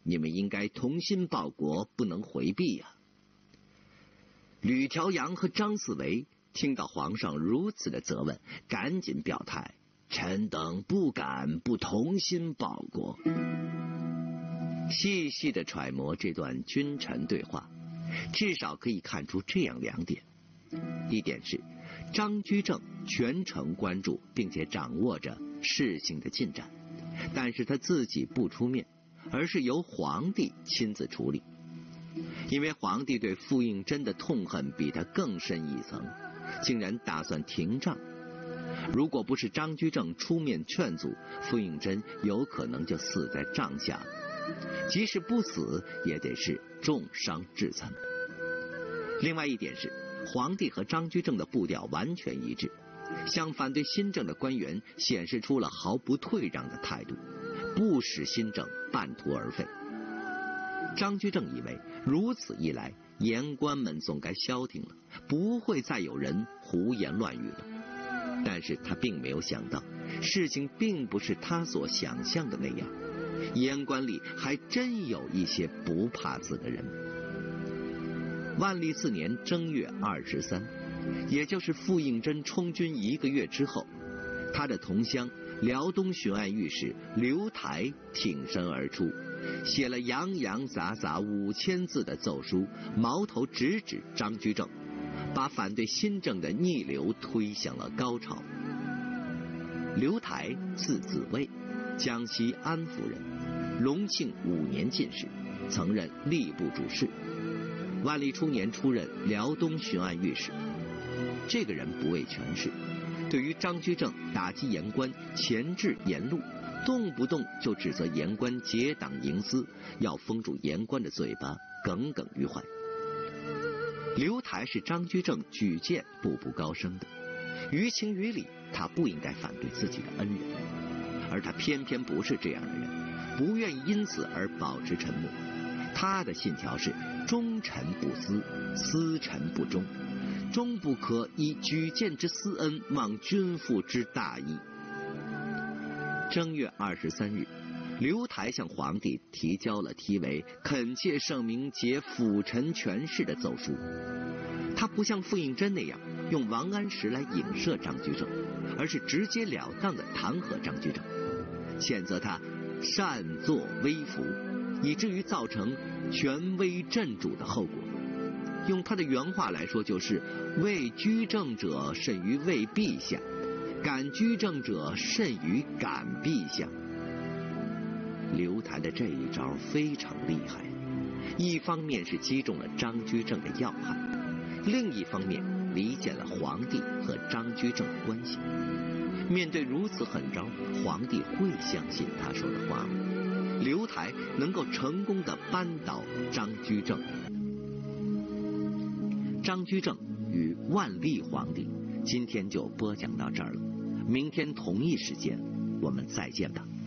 你们应该同心报国，不能回避呀。吕调阳和张四维听到皇上如此的责问，赶紧表态：臣等不敢不同心报国。细细的揣摩这段君臣对话，至少可以看出这样2点：一点是张居正全程关注并且掌握着事情的进展，但是他自己不出面，而是由皇帝亲自处理。因为皇帝对傅应真的痛恨比他更深一层，竟然打算停仗。如果不是张居正出面劝阻，傅应真有可能就死在帐下，即使不死也得是重伤致残。另外一点是，皇帝和张居正的步调完全一致，向反对新政的官员显示出了毫不退让的态度，不使新政半途而废。张居正以为如此一来，言官们总该消停了，不会再有人胡言乱语了。但是他并没有想到，事情并不是他所想象的那样，言官里还真有一些不怕死的人。万历4年正月23，也就是傅应真充军1个月之后，他的同乡辽东巡按御史刘台挺身而出，写了洋洋洒洒5000字的奏书，矛头直指张居正，把反对新政的逆流推向了高潮。刘台字子卫，江西安福人，隆庆5年进士，曾任吏部主事。万历初年出任辽东巡按御史。这个人不畏权势，对于张居正打击言官、钳制言路，动不动就指责言官结党营私，要封住言官的嘴巴，耿耿于怀。刘台是张居正举荐步步高升的，于情于理，他不应该反对自己的恩人，而他偏偏不是这样的人，不愿意因此而保持沉默。他的信条是忠臣不私，私臣不忠，终不可以举荐之私恩忘君父之大义。正月23日，刘台向皇帝提交了题为恳切圣明解辅臣权势的奏书。他不像傅应真那样用王安石来影射张居正，而是直截了当地弹劾张居正，谴责他擅作威服，以至于造成权威震主的后果。用他的原话来说，就是畏居正者甚于畏陛下，感居正者甚于感陛下。刘台的这一招非常厉害，一方面是击中了张居正的要害，另一方面离间了皇帝和张居正的关系。面对如此狠招，皇帝会相信他说的话吗？刘台能够成功地扳倒张居正。张居正与万历皇帝，今天就播讲到这儿了。明天同一时间，我们再见吧。